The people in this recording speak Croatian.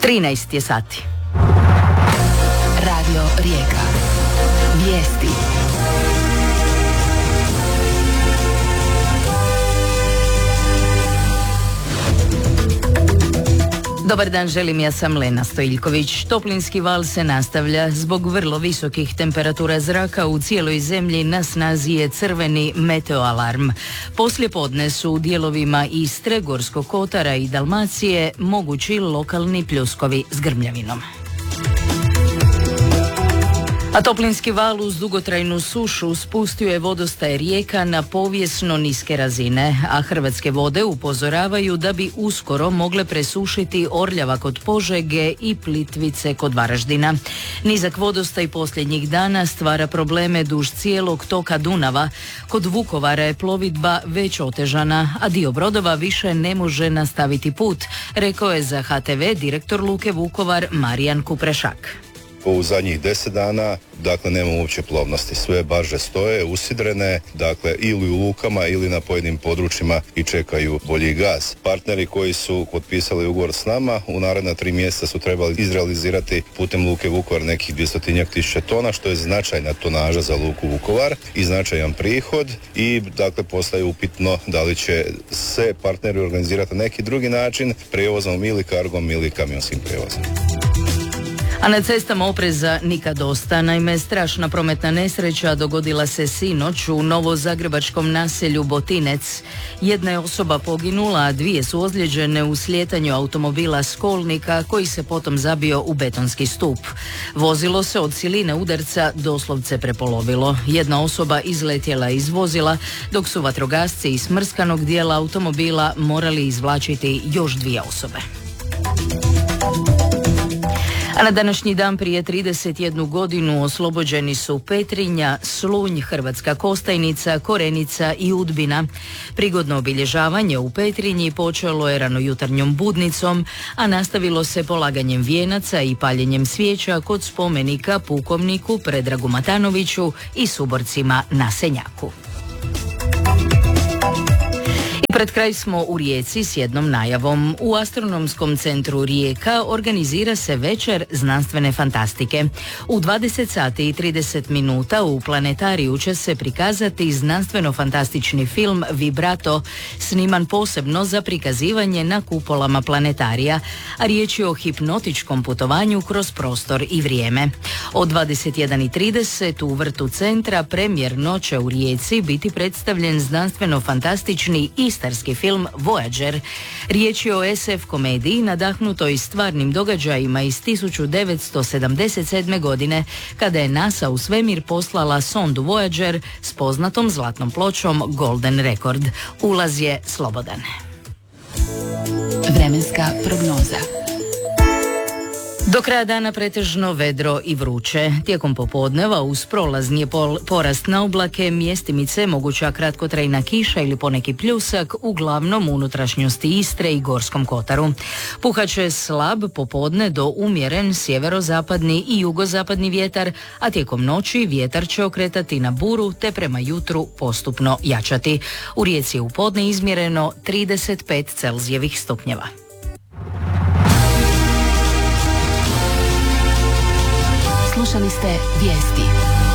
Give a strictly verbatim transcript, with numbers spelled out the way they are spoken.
trinaest je sati. Radio Rijeka. Vijesti. Dobar dan, želim, ja sam Lena Stojiljković. Toplinski val se nastavlja. Zbog vrlo visokih temperatura zraka u cijeloj zemlji na snazi je crveni meteoalarm. Poslijepodne su u dijelovima Istre, Gorskog kotara i Dalmacije mogući lokalni pljuskovi s grmljavinom. A toplinski val uz dugotrajnu sušu spustio je vodostaj rijeka na povijesno niske razine, a Hrvatske vode upozoravaju da bi uskoro mogle presušiti Orljava kod Požege i Plitvice kod Varaždina. Nizak vodostaj posljednjih dana stvara probleme duž cijelog toka Dunava. Kod Vukovara je plovidba već otežana, a dio brodova više ne može nastaviti put, rekao je za H T V direktor Luke Vukovar Marijan Kuprešak. U zadnjih deset dana, dakle, nema uopće plovnosti. Sve barže stoje, usidrene, dakle, ili u lukama ili na pojedinim područjima i čekaju bolji gaz. Partneri koji su potpisali ugovor s nama u naredna tri mjeseca su trebali izrealizirati putem Luke Vukovar nekih dvjestotinjak tisuća tona, što je značajna tonaža za Luku Vukovar i značajan prihod i, dakle, postaje upitno da li će se partneri organizirati na neki drugi način, prijevozom ili kargom ili kamionskim prijevozom. A na cestama opreza nikad dosta. Naime, strašna prometna nesreća dogodila se sinoć u novozagrebačkom naselju Botinec. Jedna je osoba poginula, a dvije su ozlijeđene u slijetanju automobila Skolnika koji se potom zabio u betonski stup. Vozilo se od siline udarca doslovce prepolovilo. Jedna osoba izletjela iz vozila, dok su vatrogasci iz smrskanog dijela automobila morali izvlačiti još dvije osobe. A na današnji dan prije trideset jednu godinu oslobođeni su Petrinja, Slunj, Hrvatska Kostajnica, Korenica i Udbina. Prigodno obilježavanje u Petrinji počelo je ranojutarnjom budnicom, a nastavilo se polaganjem vijenaca i paljenjem svijeća kod spomenika pukovniku Predragu Matanoviću i suborcima na Senjaku. Pred kraj smo u Rijeci s jednom najavom. U Astronomskom centru Rijeka organizira se večer znanstvene fantastike. U dvadeset sati i trideset minuta u planetariju će se prikazati znanstveno-fantastični film Vibrato, sniman posebno za prikazivanje na kupolama planetarija, a riječ je o hipnotičkom putovanju kroz prostor i vrijeme. Od dvadeset jedan i trideset u vrtu centra premjerno će u Rijeci biti predstavljen znanstveno-fantastični istarski film Voyager. Riječ je o es ef komediji nadahnutoj stvarnim događajima iz tisuću devetsto sedamdeset sedme. godine, kada je NASA u svemir poslala sondu Voyager s poznatom zlatnom pločom Golden Record. Ulaz je slobodan. Vremenska prognoza. Do kraja dana pretežno vedro i vruće. Tijekom popodneva uz prolazni je pol, porast na oblake, mjestimice, moguća kratkotrajna kiša ili poneki pljusak, uglavnom u unutrašnjosti Istre i Gorskom kotaru. Puhaće slab popodne do umjeren sjeverozapadni i jugozapadni vjetar, a tijekom noći vjetar će okretati na buru te prema jutru postupno jačati. U Rijeci je u podne izmjereno trideset pet Celzijevih stupnjeva. Slušali ste vijesti.